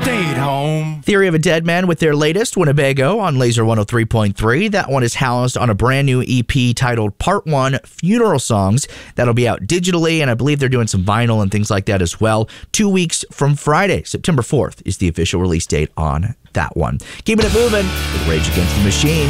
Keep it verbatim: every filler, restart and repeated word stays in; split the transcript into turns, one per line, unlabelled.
stayed home.
Theory of a Dead Man with their latest, Winnebago, on Laser one oh three point three. That one is housed on a brand new E P titled Part one Funeral Songs. That'll be out digitally, and I believe they're doing some vinyl and things like that as well. Two weeks from Friday, September fourth, is the official release date on that one. Keeping it moving with Rage Against the Machine.